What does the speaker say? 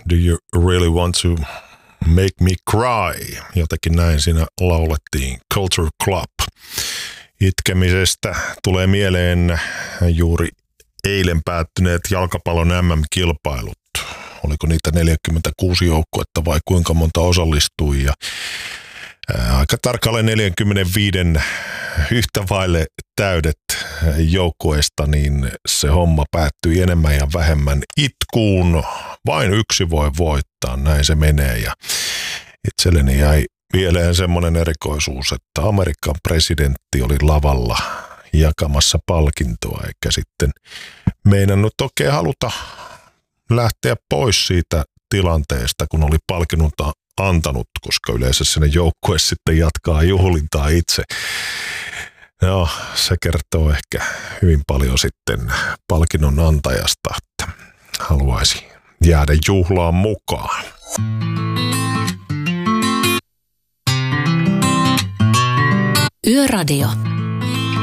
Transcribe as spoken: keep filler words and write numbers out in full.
Do you really want to make me cry? Jotenkin näin siinä laulettiin. Culture Club. Itkemisestä tulee mieleen juuri eilen päättyneet jalkapallon M M-kilpailut. Oliko niitä neljäkymmentäkuusi joukkuetta vai kuinka monta osallistui? Ja aika tarkalleen neljäkymmentäviisi yhtä vaille täydet joukkueesta, niin se homma päättyi enemmän ja vähemmän itkuun. Vain yksi voi voittaa, näin se menee. Ja itselleni jäi mieleen semmoinen erikoisuus, että Amerikan presidentti oli lavalla jakamassa palkintoa, eikä sitten meinannut oikein haluta lähteä pois siitä tilanteesta, kun oli palkinnonta antanut, koska yleensä sinne joukkue sitten jatkaa juhlintaa itse. No, se kertoo ehkä hyvin paljon sitten palkinnon antajasta, että haluaisi jäädä juhlaan mukaan. Yöradio.